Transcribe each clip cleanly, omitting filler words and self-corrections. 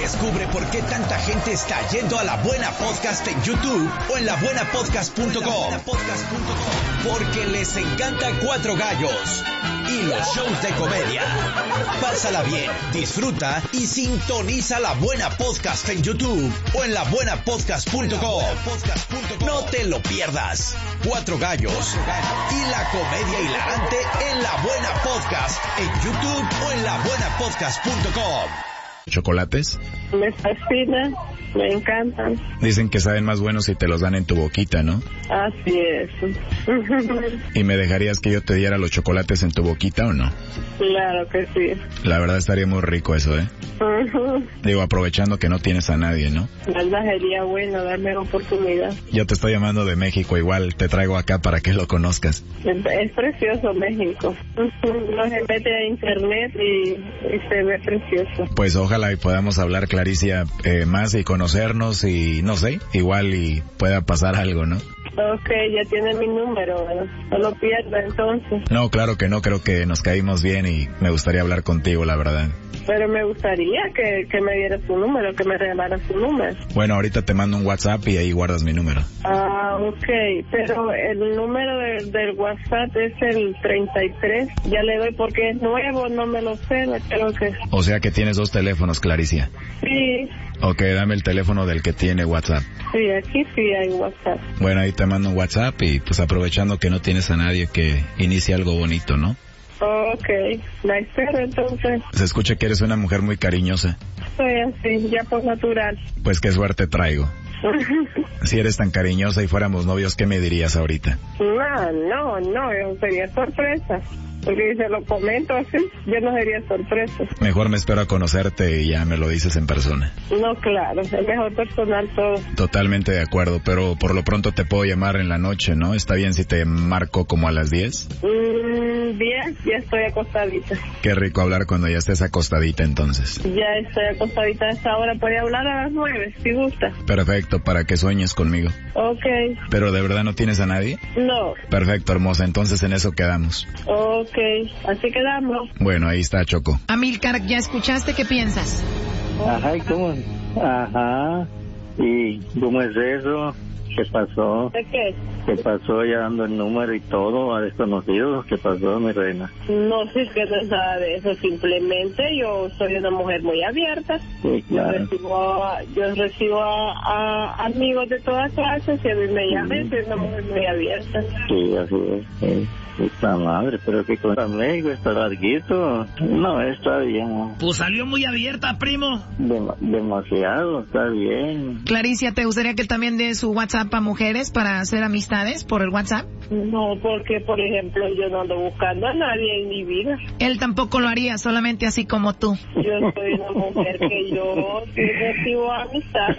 Descubre por qué tanta gente está yendo a La Buena Podcast en YouTube o en labuenapodcast.com. Porque les encanta Cuatro Gallos y los shows de comedia. Pásala bien, disfruta y sintoniza La Buena Podcast en YouTube o en labuenapodcast.com. No te lo pierdas. Cuatro Gallos y la comedia hilarante en La Buena Podcast en YouTube o en labuenapodcast.com. ¿Chocolates? Me fascina, me encantan. Dicen que saben más buenos si te los dan en tu boquita, ¿no? Así es. ¿Y me dejarías que yo te diera los chocolates en tu boquita o no? Claro que sí. La verdad estaría muy rico eso, ¿eh? Digo, aprovechando que no tienes a nadie, ¿no? La verdad sería bueno darme oportunidad. Yo te estoy llamando de México, igual te traigo acá para que lo conozcas. Es precioso México. Uno se mete a internet y se ve precioso. Pues ojalá y podamos hablar, Claricia, más y conocernos y no sé, igual y pueda pasar algo, ¿no? Ok, ya tiene mi número, no lo pierda entonces. No, claro que no, creo que nos caímos bien y me gustaría hablar contigo, la verdad. Pero me gustaría que me dieras tu número, que me regalaras tu número. Bueno, ahorita te mando un WhatsApp y ahí guardas mi número. Ah, ok, pero el número del WhatsApp es el 33, ya le doy porque es nuevo, no me lo sé, no creo que... O sea que tienes dos teléfonos, Claricia. Sí. Ok, dame el teléfono del que tiene WhatsApp. Sí, aquí sí hay WhatsApp. Bueno, ahí te mando un WhatsApp y pues aprovechando que no tienes a nadie, que inicie algo bonito, ¿no? Ok, la espero entonces. Se escucha que eres una mujer muy cariñosa. Soy así, ya por natural. Pues qué suerte traigo. Si eres tan cariñosa y fuéramos novios, ¿qué me dirías ahorita? No, sería sorpresa. Porque si se lo comento así, yo no sería sorpresa. Mejor me espero a conocerte y ya me lo dices en persona. No, claro, es mejor personal todo. Totalmente de acuerdo, pero por lo pronto te puedo llamar en la noche, ¿no? ¿Está bien si te marco como a las 10? Bien, ya estoy acostadita. Qué rico hablar cuando ya estés acostadita entonces. Ya estoy acostadita a esta hora, podría hablar a las 9, si gusta. Perfecto, para que sueñes conmigo. Ok. ¿Pero de verdad no tienes a nadie? No. Perfecto, hermosa, entonces en eso quedamos. Ok, así quedamos. Bueno, ahí está, Choco. Amílcar, ¿ya escuchaste? ¿Qué piensas? Ajá, ¿y cómo? Ajá, ¿y cómo es eso? ¿Qué pasó? ¿De qué? ¿Qué pasó ya dando el número y todo a desconocidos? ¿Qué pasó, mi reina? No sé qué no es nada de eso, simplemente yo soy una mujer muy abierta. Sí, claro. Yo recibo a amigos de todas clases y a mí me llaman, soy una mujer muy abierta. Sí, así es. Esta madre, pero que con México está larguito. No, está bien. Pues salió muy abierta, primo. Demasiado, está bien. Claricia, ¿te gustaría que también dé su WhatsApp a mujeres para hacer amistades por el WhatsApp? No, porque, por ejemplo, yo no ando buscando a nadie en mi vida. Él tampoco lo haría, solamente así como tú. Yo soy una mujer que yo recibo amistad.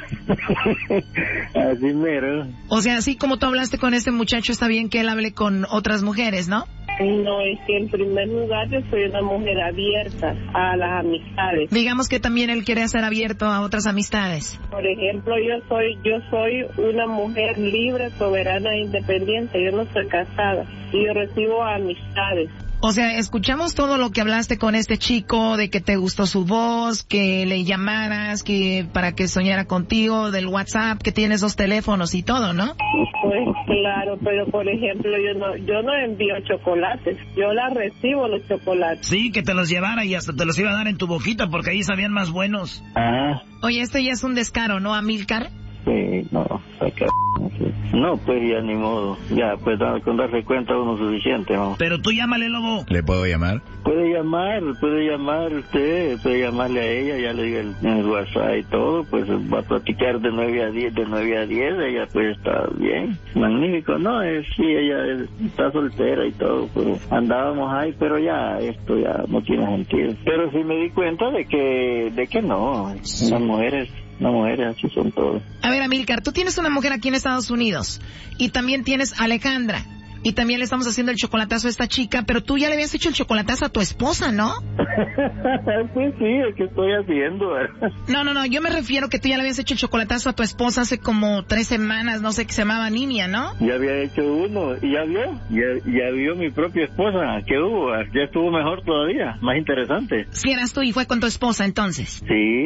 Así mero. O sea, así como tú hablaste con este muchacho, está bien que él hable con otras mujeres, ¿no? No, es que en primer lugar yo soy una mujer abierta a las amistades. Digamos que también él quiere ser abierto a otras amistades. Por ejemplo, yo soy una mujer libre, soberana e independiente. Yo no soy casada y yo recibo amistades. O sea, escuchamos todo lo que hablaste con este chico, de que te gustó su voz, que le llamaras, que para que soñara contigo, del WhatsApp, que tienes dos teléfonos y todo, ¿no? Pues claro, pero por ejemplo, yo no envío chocolates, yo la recibo los chocolates. Sí, que te los llevara y hasta te los iba a dar en tu boquita porque ahí sabían más buenos. Ah. Oye, esto ya es un descaro, ¿no, Amílcar? Sí, no, no, pues ya ni modo, ya, pues con darse cuenta uno suficiente, ¿no? Pero tú llámale, lobo. ¿Le puedo llamar? Puede llamar usted, puede llamarle a ella, ya le diga en el WhatsApp y todo, pues va a platicar de 9 a 10, ella pues está bien, magnífico, no, sí, ella está soltera y todo, pero andábamos ahí, pero ya, esto ya no tiene sentido. Pero sí me di cuenta de que no, las mujeres así son todas. A ver, Amílcar, tú tienes una mujer aquí en Estados Unidos y también tienes a Alejandra y también le estamos haciendo el chocolatazo a esta chica, pero tú ya le habías hecho el chocolatazo a tu esposa, ¿no? Pues sí, el que estoy haciendo. No, yo me refiero que tú ya le habías hecho el chocolatazo a tu esposa hace como 3 semanas, no sé, que se llamaba Ninia, ¿no? Ya había hecho uno y ya vio mi propia esposa, que hubo, ya estuvo mejor todavía, más interesante. Si eras tú y fue con tu esposa entonces. Sí.